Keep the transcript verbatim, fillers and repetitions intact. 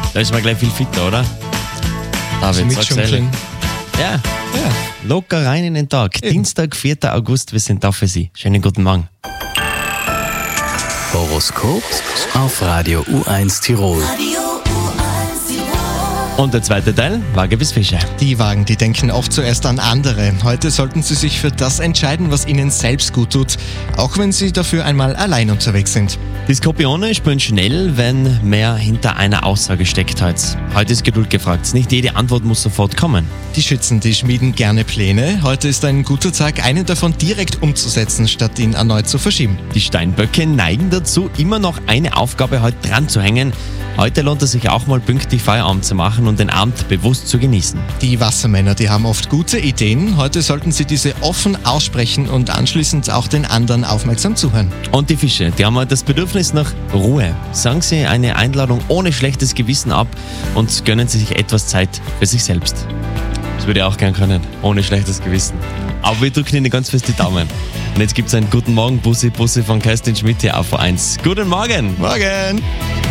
Da ist man gleich viel fitter, oder? David, Mit sag's ehrlich. Jonglieren. Ja, ja. Locker rein in den Tag. Eben. Dienstag, vierter August, wir sind da für Sie. Schönen guten Morgen. Horoskop auf Radio U eins Tirol. Und der zweite Teil, Waage bis Fische. Die Wagen, die denken oft zuerst an andere. Heute sollten sie sich für das entscheiden, was ihnen selbst gut tut, auch wenn sie dafür einmal allein unterwegs sind. Die Skorpione spüren schnell, wenn mehr hinter einer Aussage steckt heute. Heute ist Geduld gefragt. Nicht jede Antwort muss sofort kommen. Die Schützen, die schmieden gerne Pläne. Heute ist ein guter Tag, einen davon direkt umzusetzen, statt ihn erneut zu verschieben. Die Steinböcke neigen dazu, immer noch eine Aufgabe heute dran zu hängen. Heute lohnt es sich auch mal pünktlich Feierabend zu machen und den Abend bewusst zu genießen. Die Wassermänner, die haben oft gute Ideen. Heute sollten sie diese offen aussprechen und anschließend auch den anderen aufmerksam zuhören. Und die Fische, die haben heute das Bedürfnis nach Ruhe. Sagen Sie eine Einladung ohne schlechtes Gewissen ab und gönnen Sie sich etwas Zeit für sich selbst. Das würde ich auch gern können, ohne schlechtes Gewissen. Aber wir drücken Ihnen ganz fest die Daumen. Und jetzt gibt es einen guten Morgen, Bussi, Bussi von Kerstin Schmidt hier auf V eins. Guten Morgen! Morgen!